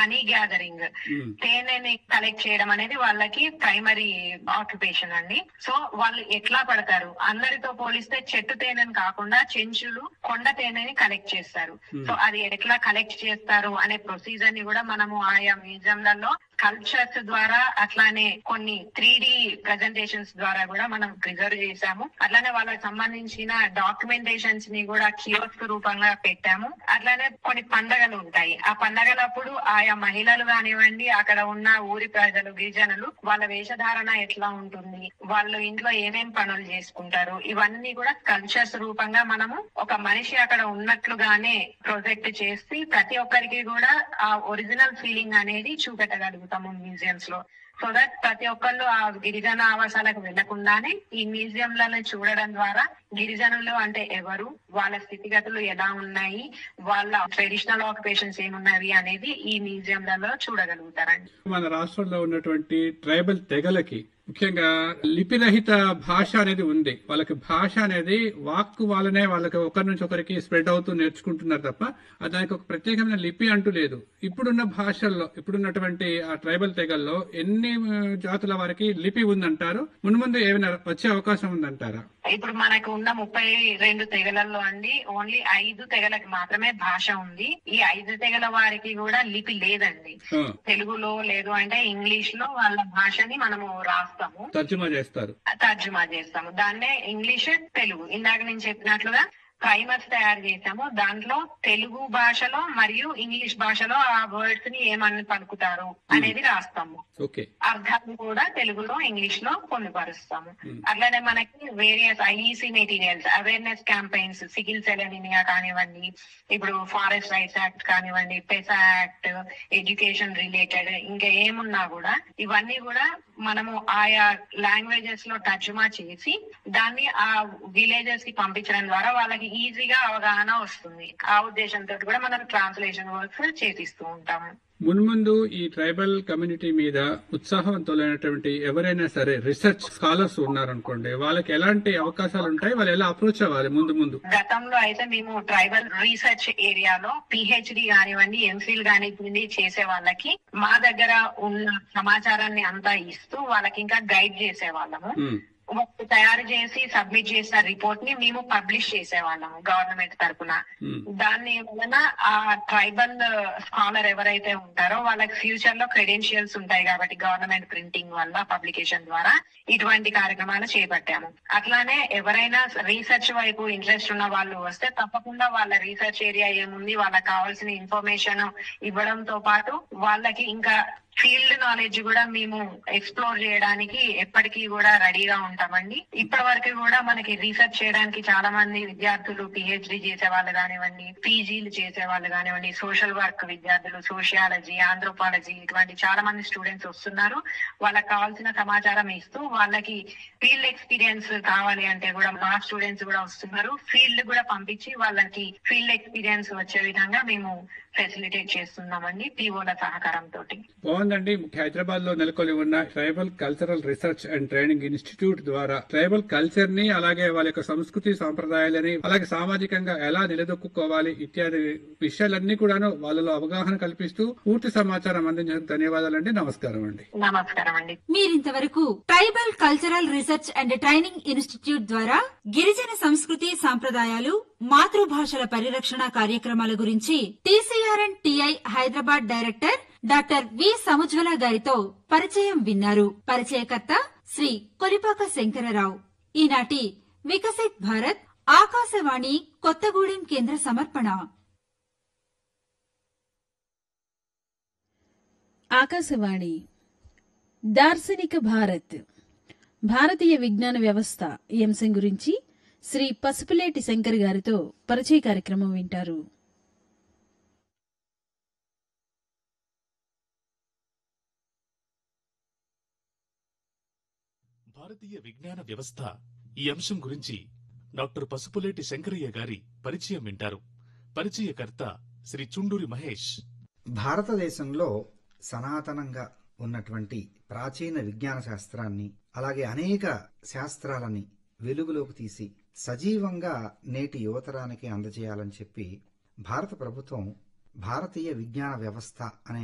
Honey gathering, తేనెని collect చేయడం అనేది వాళ్ళకి ప్రైమరీ ఆక్యుపేషన్ అండి. సో వాళ్ళు ఎట్లా పడతారు, అందరితో పోలిస్తే చెట్టు తేనెని కాకుండా చెంచులు కొండ తేనెని కలెక్ట్ చేస్తారు. సో అది ఎట్లా కలెక్ట్ చేస్తారు అనే ప్రొసీజర్ ని కూడా మనము ఆయా మ్యూజియంలలో కల్చర్స్ ద్వారా, అట్లానే కొన్ని 3D ప్రెజెంటేషన్స్ ద్వారా కూడా మనం ప్రిజర్వ్ చేశాము. అట్లానే వాళ్ళకి సంబంధించిన డాక్యుమెంటేషన్స్ ని కూడా కియోస్క్ రూపంగా పెట్టాము. అట్లానే కొన్ని పండగలు ఉంటాయి, ఆ పండగలప్పుడు ఆయా మహిళలు కానివ్వండి, అక్కడ ఉన్న ఊరి ప్రజలు, గిరిజనులు వాళ్ళ వేషధారణ ఎట్లా ఉంటుంది, వాళ్ళు ఇంట్లో ఏమేం పనులు చేసుకుంటారు, ఇవన్నీ కూడా కల్చర్స్ రూపంగా మనము ఒక మనిషి అక్కడ ఉన్నట్లుగానే ప్రొజెక్ట్ చేసి ప్రతి ఒక్కరికి కూడా ఆ ఒరిజినల్ ఫీలింగ్ అనేది చూపెట్టగలుగుతాము మ్యూజియంస్ లో. సో దట్ ప్రతి ఒక్కళ్ళు ఆ గిరిజన ఆవాసాలకు వెళ్లకుండానే ఈ మ్యూజియంలను చూడడం ద్వారా గిరిజనులు అంటే ఎవరు, వాళ్ళ స్థితిగతులు ఎలా ఉన్నాయి, వాళ్ళ ట్రెడిషనల్ ఆక్యుపేషన్స్ ఏమున్నవి అనేది ఈ మ్యూజియంలలో చూడగలుగుతారండి. మన రాష్ట్రంలో ఉన్నటువంటి ట్రైబల్ తెగలకి ముఖ్యంగా లిపిరహిత భాష అనేది ఉంది. వాళ్ళకి భాష అనేది వాక్కు వాళ్ళనే వాళ్ళకి ఒకరి నుంచి ఒకరికి స్ప్రెడ్ అవుతూ నేర్చుకుంటున్నారు తప్ప దానికి ఒక ప్రత్యేకమైన లిపి అంటూ లేదు. ఇప్పుడున్న భాషల్లో, ఇప్పుడున్నటువంటి ఆ ట్రైబల్ తెగల్లో ఎన్ని జాతుల వారికి లిపి ఉందంటారు? మున్ముందు ఏమైనా వచ్చే అవకాశం ఉందంటారా? ఇప్పుడు మనకు ఉన్న 32 తెగలలో అండి ఓన్లీ 5 తెగలకి మాత్రమే భాష ఉంది. ఈ 5 తెగల వారికి కూడా లిపి లేదండి. తెలుగులో లేదు అంటే ఇంగ్లీష్ లో వాళ్ళ భాషని మనము రాస్తాము, తర్జుమా చేస్తాము. దాన్నే ఇంగ్లీష్ తెలుగు. ఇందాక నేను చెప్పినట్లుగా ప్రైమర్స్ తయారు చేసాము. దాంట్లో తెలుగు భాషలో మరియు ఇంగ్లీష్ భాషలో ఆ వర్డ్స్ ని ఏమని పలుకుతారు అనేది రాస్తాము. అర్థాలు కూడా తెలుగులో, ఇంగ్లీష్ లో పొందుపరుస్తాము. అట్లానే మనకి various IEC materials, awareness campaigns, sigil cell anaemia కానివ్వండి, ఇప్పుడు ఫారెస్ట్ రైట్స్ యాక్ట్ కానివ్వండి, పెసా యాక్ట్, ఎడ్యుకేషన్ రిలేటెడ్ ఇంకా ఏమున్నా కూడా ఇవన్నీ కూడా మనము ఆయా లాంగ్వేజెస్ లో తర్జుమా చేసి దాన్ని ఆ విలేజెస్ కి పంపించడం ద్వారా వాళ్ళకి ఈజీగా అవగాహన వస్తుంది. ఆ ఉద్దేశంతో కూడా మనం ట్రాన్స్లేషన్ వర్క్స్ చేపిస్తూ ఉంటాము. మున్ముందు ఈ ట్రైబల్ కమ్యూనిటీ మీద ఉత్సాహవంతులైనటువంటి ఎవరైనా సరే రీసెర్చ్ స్కాలర్స్ ఉన్నారనుకోండి, వాళ్ళకి ఎలాంటి అవకాశాలు ఉంటాయి, వాళ్ళు ఎలా అప్రోచ్ అవ్వాలి? ముందు గతంలో అయితే మేము ట్రైబల్ రీసెర్చ్ ఏరియాలో పిహెచ్డి కానివ్వండి, ఎంఫిల్ కానివ్వండి చేసే వాళ్ళకి మా దగ్గర ఉన్న సమాచారాన్ని అంతా ఇస్తూ వాళ్ళకి ఇంకా గైడ్ చేసే వాళ్ళము. వాళ్ళు తయారు చేసి సబ్మిట్ చేసిన రిపోర్ట్ ని మేము పబ్లిష్ చేసేవాళ్ళము గవర్నమెంట్ తరఫున. దాని వలన ఆ ట్రైబల్ స్కాలర్ ఎవరైతే ఉంటారో వాళ్ళకి ఫ్యూచర్ లో క్రెడెన్షియల్స్ ఉంటాయి కాబట్టి గవర్నమెంట్ ప్రింటింగ్ వల్ల, పబ్లికేషన్ ద్వారా ఇటువంటి కార్యక్రమాలు చేపట్టాము. అట్లానే ఎవరైనా రీసెర్చ్ వైపు ఇంట్రెస్ట్ ఉన్న వాళ్ళు వస్తే తప్పకుండా వాళ్ళ రీసెర్చ్ ఏరియా ఏముంది, వాళ్ళకి కావాల్సిన ఇన్ఫర్మేషన్ ఇవ్వడంతో పాటు వాళ్ళకి ఇంకా ఫీల్డ్ నాలెడ్జ్ కూడా మేము ఎక్స్ప్లోర్ చేయడానికి ఎప్పటికీ కూడా రెడీగా ఉంటామండి. ఇప్పటి వరకు కూడా మనకి రీసెర్చ్ చేయడానికి చాలా మంది విద్యార్థులు పిహెచ్డి చేసే వాళ్ళు కానివ్వండి, పీజీలు చేసే వాళ్ళు కానివ్వండి, సోషల్ వర్క్ విద్యార్థులు, సోషియాలజీ, ఆంథ్రోపాలజీ ఇటువంటి చాలా మంది స్టూడెంట్స్ వస్తున్నారు. వాళ్ళకి కావాల్సిన సమాచారం ఇస్తూ వాళ్ళకి ఫీల్డ్ ఎక్స్పీరియన్స్ కావాలి అంటే కూడా మా స్టూడెంట్స్ కూడా వస్తున్నారు. ఫీల్డ్ కూడా పంపించి వాళ్ళకి ఫీల్డ్ ఎక్స్పీరియన్స్ వచ్చే విధంగా మేము ఫెసిలిటేట్ చేస్తున్నామండి పిఓల సహకారంతో. బాగుందండి. హైదరాబాద్ లో నెలకొని ఉన్న tribal cultural research and training institute ద్వారా ట్రైబల్ కల్చర్ ని, అలాగే వాళ్ళ యొక్క సంస్కృతి సాంప్రదాయాలని, అలాగే సామాజికంగా ఎలా నిలదొక్కుకోవాలి ఇత్యాది విషయాలన్నీ కూడాను వాళ్ళలో అవగాహన కల్పిస్తూ పూర్తి సమాచారం అందించడానికి ధన్యవాదాలండి. నమస్కారం అండి. నమస్కారం అండి. మీరింతవరకు tribal cultural research and training institute ద్వారా గిరిజన సంస్కృతి సాంప్రదాయాలు, మాతృభాషల పరిరక్షణ కార్యక్రమాల గురించి టీసీఆర్ఎన్ TI Hyderabad director doctor V Samujwala గారితో పరిచయం విన్నారు. పరిచయకర్త శ్రీ కొలిపాక శంకరరావు. ఈనాటి వికసిత్ భారత్ ఆకాశవాణి కొత్తగూడెం కేంద్ర సమర్పణ. ఆకాశవాణి దార్శనిక భారత్, భారతీయ విజ్ఞాన వ్యవస్థ ఈ అంశం గురించి శ్రీ పసుపులేటి శంకర్ గారితో పరిచయ కార్యక్రమం వింటారు. భారతీయ విజ్ఞాన వ్యవస్థ ఈ అంశం గురించి డాక్టర్ పసుపులేటి శంకరయ్య గారి పరిచయం వింటారు. పరిచయకర్త శ్రీ చుండూరి మహేష్. భారతదేశంలో సనాతనంగా ఉన్నటువంటి ప్రాచీన విజ్ఞాన శాస్త్రాన్ని, అలాగే అనేక శాస్త్రాలని వెలుగులోకి తీసి సజీవంగా నేటి యువతరానికి అందజేయాలని చెప్పి భారత ప్రభుత్వం భారతీయ విజ్ఞాన వ్యవస్థ అనే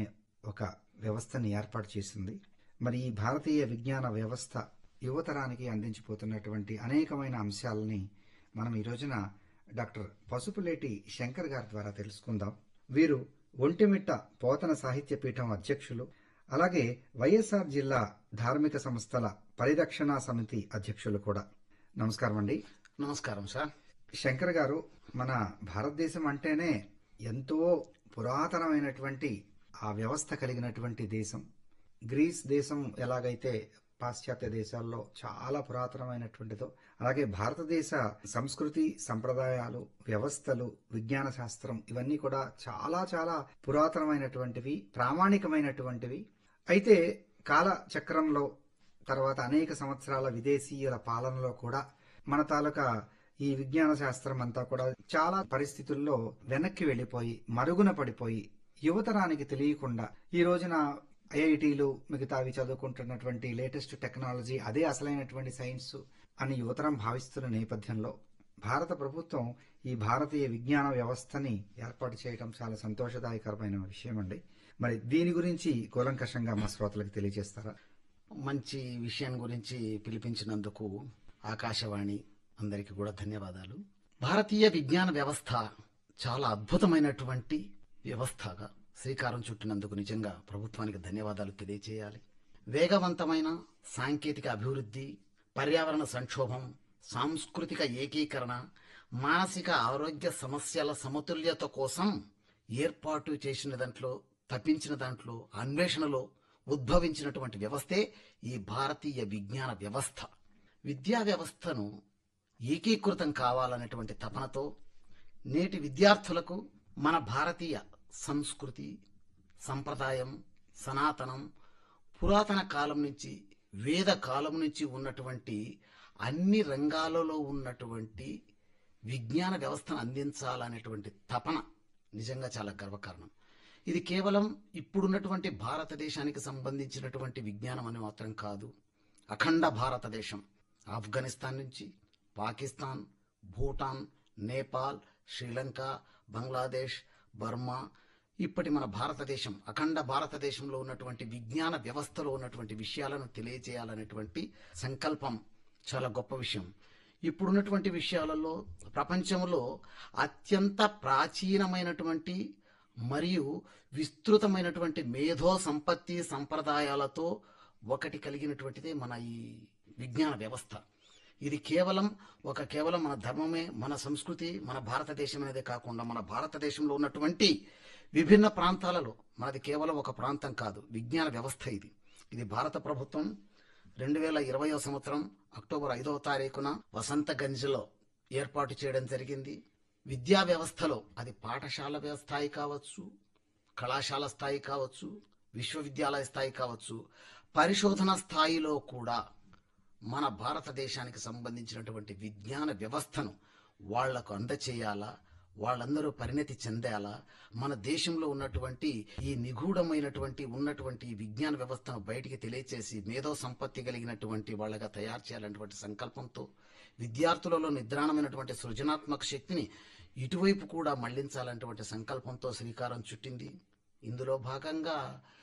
ఒక వ్యవస్థని ఏర్పాటు చేసింది. మరి ఈ భారతీయ విజ్ఞాన వ్యవస్థ యువతరానికి అందించిపోతున్నటువంటి అనేకమైన అంశాలని మనం ఈ రోజున డాక్టర్ పసుపులేటి శంకర్ గారి ద్వారా తెలుసుకుందాం. వీరు ఒంటిమిట్ట పోతన సాహిత్య పీఠం అధ్యక్షులు, అలాగే వైఎస్ఆర్ జిల్లా ధార్మిక సంస్థల పరిరక్షణ సమితి అధ్యక్షులు కూడా. నమస్కారం అండి. నమస్కారం సార్. శంకర్ గారు, మన భారతదేశం అంటేనే ఎంతో పురాతనమైనటువంటి ఆ వ్యవస్థ కలిగినటువంటి దేశం. గ్రీస్ దేశం ఎలాగైతే పాశ్చాత్య దేశాల్లో చాలా పురాతనమైనటువంటిదో, అలాగే భారతదేశ సంస్కృతి, సంప్రదాయాలు, వ్యవస్థలు, విజ్ఞాన శాస్త్రం ఇవన్నీ కూడా చాలా చాలా పురాతనమైనటువంటివి, ప్రామాణికమైనటువంటివి. అయితే కాల చక్రంలో తర్వాత అనేక సంవత్సరాల విదేశీయుల పాలనలో కూడా మన తాలూకా ఈ విజ్ఞాన శాస్త్రం అంతా కూడా చాలా పరిస్థితుల్లో వెనక్కి వెళ్లిపోయి మరుగున పడిపోయి యువతరానికి తెలియకుండా ఈ రోజున ఐఐటీలు మిగతావి చదువుకుంటున్నటువంటి లేటెస్ట్ టెక్నాలజీ అదే అసలైనటువంటి సైన్స్ అని యువతరం భావిస్తున్న నేపథ్యంలో భారత ప్రభుత్వం ఈ భారతీయ విజ్ఞాన వ్యవస్థని ఏర్పాటు చేయడం చాలా సంతోషదాయకరమైన విషయం అండి. మరి దీని గురించి కూలంకషంగా మా శ్రోతలకు తెలియజేస్తారా? మంచి విషయం గురించి పిలిపించినందుకు ఆకాశవాణి అందరికీ కూడా ధన్యవాదాలు. భారతీయ విజ్ఞాన వ్యవస్థ చాలా అద్భుతమైనటువంటి వ్యవస్థగా శ్రీకారం చుట్టినందుకు నిజంగా ప్రభుత్వానికి ధన్యవాదాలు తెలియజేయాలి. వేగవంతమైన సాంకేతిక అభివృద్ధి, పర్యావరణ సంక్షోభం, సాంస్కృతిక ఏకీకరణ, మానసిక ఆరోగ్య సమస్యల సమతుల్యత కోసం ఏర్పాటు చేసిన దాంట్లో, తప్పించిన దాంట్లో, అన్వేషణలో ఉద్భవించినటువంటి వ్యవస్థే ఈ భారతీయ విజ్ఞాన వ్యవస్థ. విద్యా వ్యవస్థను ఏకీకృతం కావాలనేటువంటి తపనతో నేటి విద్యార్థులకు మన భారతీయ సంస్కృతి, సంప్రదాయం, సనాతనం, పురాతన కాలం నుంచి, వేద కాలం నుంచి ఉన్నటువంటి అన్ని రంగాలలో ఉన్నటువంటి విజ్ఞాన వ్యవస్థను అందించాలనేటువంటి తపన నిజంగా చాలా గర్వకారణం. ఇది కేవలం ఇప్పుడున్నటువంటి భారతదేశానికి సంబంధించినటువంటి విజ్ఞానం అని మాత్రం కాదు. అఖండ భారతదేశం ఆఫ్ఘనిస్తాన్ నుంచి పాకిస్తాన్, భూటాన్, నేపాల్, శ్రీలంక, బంగ్లాదేశ్, బర్మా, ఇప్పటి మన భారతదేశం, అఖండ భారతదేశంలో ఉన్నటువంటి విజ్ఞాన వ్యవస్థలో ఉన్నటువంటి విషయాలను తెలియజేయాలనేటువంటి సంకల్పం చాలా గొప్ప విషయం. ఇప్పుడున్నటువంటి విషయాలలో ప్రపంచంలో అత్యంత ప్రాచీనమైనటువంటి మరియు విస్తృతమైనటువంటి మేధో సంపత్తి సంప్రదాయాలతో ఒకటి కలిగినటువంటిదే మన ఈ విజ్ఞాన వ్యవస్థ. ఇది కేవలం మన ధర్మమే, మన సంస్కృతి, మన భారతదేశం అనేదే కాకుండా మన భారతదేశంలో ఉన్నటువంటి విభిన్న ప్రాంతాలలో మనది కేవలం ఒక ప్రాంతం కాదు, విజ్ఞాన వ్యవస్థ ఇది. ఇది భారత ప్రభుత్వం 2020వ సంవత్సరం అక్టోబర్ 5వ తారీఖున వసంతగంజ్లో ఏర్పాటు చేయడం జరిగింది. విద్యా వ్యవస్థలో అది పాఠశాల స్థాయి కావచ్చు, కళాశాల స్థాయి కావచ్చు, విశ్వవిద్యాలయ స్థాయి కావచ్చు, పరిశోధన స్థాయిలో కూడా మన భారతదేశానికి సంబంధించినటువంటి విజ్ఞాన వ్యవస్థను వాళ్లకు అందచేయాలా, వాళ్ళందరూ పరిణతి చెందేలా, మన దేశంలో ఉన్నటువంటి ఈ నిగూఢమైనటువంటి ఉన్నటువంటి విజ్ఞాన వ్యవస్థను బయటికి తెలియచేసి మేధో సంపత్తి కలిగినటువంటి వాళ్ళగా తయారు చేయాలనేటువంటి సంకల్పంతో విద్యార్థులలో నిద్రాణమైనటువంటి సృజనాత్మక శక్తిని ఇటువైపు కూడా మళ్లించాలనేటువంటి సంకల్పంతో శ్రీకారం చుట్టింది. ఇందులో భాగంగా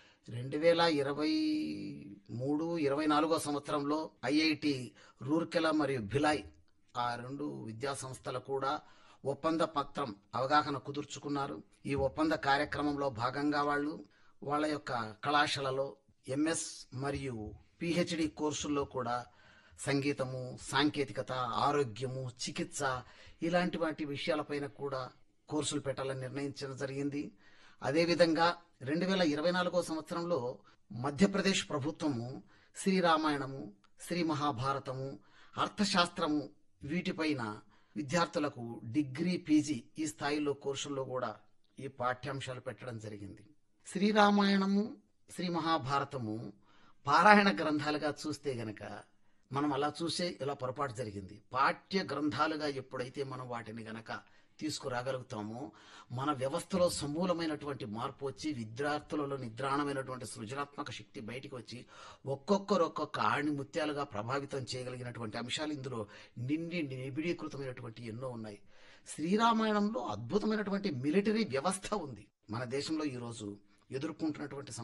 2023-24 సంవత్సరంలో ఐఐటి రూర్కెలా మరియు భిలాయ్ ఆ రెండు విద్యా సంస్థలు కూడా ఒప్పంద పత్రం అవగాహన కుదుర్చుకున్నారు. ఈ ఒప్పంద కార్యక్రమంలో భాగంగా వాళ్ళ యొక్క కళాశాలలో ఎంఎస్ మరియు పిహెచ్డి కోర్సుల్లో కూడా సంగీతము, సాంకేతికత, ఆరోగ్యము, చికిత్స ఇలాంటి వాటి విషయాలపైన కూడా కోర్సులు పెట్టాలని నిర్ణయించడం జరిగింది. అదేవిధంగా 2024 సంవత్సరంలో మధ్యప్రదేశ్ ప్రభుత్వము శ్రీరామాయణము, శ్రీ మహాభారతము, అర్థశాస్త్రము వీటిపైన విద్యార్థులకు డిగ్రీ, పీజీ ఈ స్థాయిలో కోర్సుల్లో కూడా ఈ పాఠ్యాంశాలు పెట్టడం జరిగింది. శ్రీరామాయణము, శ్రీ మహాభారతము పారాయణ గ్రంథాలుగా చూస్తే గనక మనం అలా చూసే ఇలా పొరపాటు జరిగింది. పాఠ్య గ్రంథాలుగా ఎప్పుడైతే మనం వాటిని గనక తీసుకురాగలుగుతామో మన వ్యవస్థలో సమూలమైనటువంటి మార్పు వచ్చి విద్యార్థులలో నిద్రాణమైనటువంటి సృజనాత్మక శక్తి బయటికి వచ్చి ఒక్కొక్క ఆణి ముత్యాలుగా ప్రభావితం చేయగలిగినటువంటి అంశాలు ఇందులో నిబిడీకృతమైనటువంటి ఎన్నో ఉన్నాయి. శ్రీరామాయణంలో అద్భుతమైనటువంటి మిలిటరీ వ్యవస్థ ఉంది. మన దేశంలో ఈరోజు ఎదుర్కొంటున్నటువంటి